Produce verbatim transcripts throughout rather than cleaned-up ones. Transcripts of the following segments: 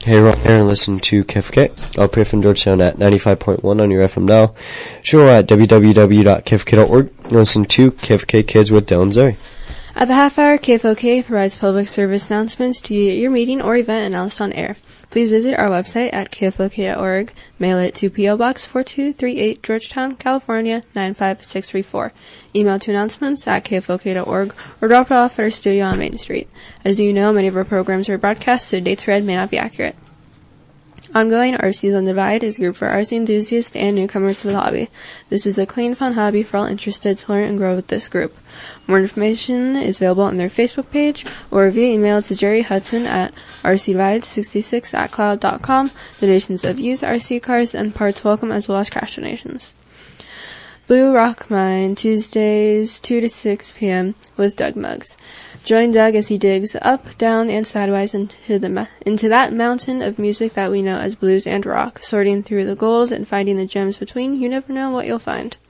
Hey, Ron here, and listen to K F K, up here from Georgetown at ninety-five point one on your F M dial. Sure, at w w w dot k f k dot org, and listen to K F K Kids with Dylan Zoe. At the half hour, K F O K provides public service announcements to get your meeting or event announced on air. Please visit our website at k f o k dot org, mail it to P O Box four two three eight, Georgetown, California nine five six three four. Email to announcements at k f o k dot org, or drop it off at our studio on Main Street. As you know, many of our programs are broadcast, so dates read may not be accurate. Ongoing, R C's on the Divide is a group for R C enthusiasts and newcomers to the hobby. This is a clean, fun hobby for all interested to learn and grow with this group. More information is available on their Facebook page or via email to Jerry Hudson at r c divide sixty-six at cloud dot com. Donations of used R C cars and parts welcome, as well as cash donations. Blue Rock Mine, Tuesdays two to six p.m. with Doug Muggs. Join Doug as he digs up, down, and sideways into the ma- into that mountain of music that we know as blues and rock, sorting through the gold and finding the gems between. You never know what you'll find.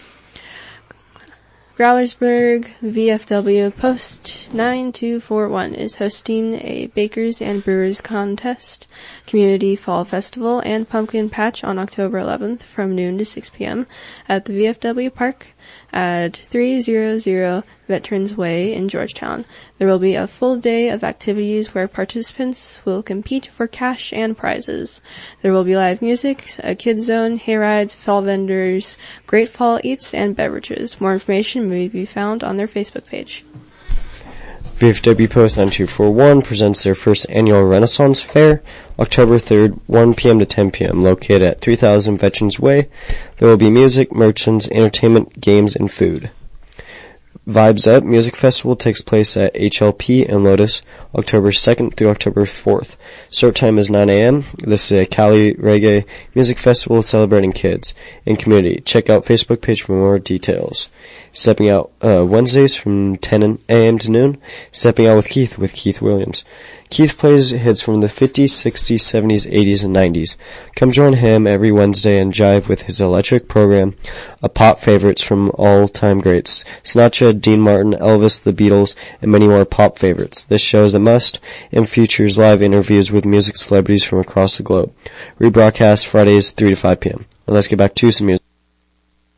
Growlersburg V F W Post nine two four one is hosting a Bakers and Brewers Contest, Community Fall Festival, and Pumpkin Patch on October eleventh from noon to six p.m. at the V F W Park at three hundred Veterans Way in Georgetown. There will be a full day of activities where participants will compete for cash and prizes. There will be live music, a kids zone, hay rides, fall vendors, great fall eats, and beverages. More information may be found on their Facebook page. V F W Post nine two four one presents their first annual Renaissance Fair, October third, one p.m. to ten p.m., located at three thousand Veterans Way. There will be music, merchants, entertainment, games, and food. Vibes Up Music Festival takes place at H L P and Lotus, October second through October fourth. Start time is nine a.m. This is a Cali Reggae Music Festival celebrating kids and community. Check out Facebook page for more details. Stepping Out uh, Wednesdays from ten a.m. to noon. Stepping Out with Keith with Keith Williams. Keith plays hits from the fifties, sixties, seventies, eighties, and nineties. Come join him every Wednesday and jive with his electric program of pop favorites from all-time greats: Sinatra, Dean Martin, Elvis, the Beatles, and many more pop favorites. This show is a must and features live interviews with music celebrities from across the globe. Rebroadcast Fridays three to five p.m. And let's get back to some music.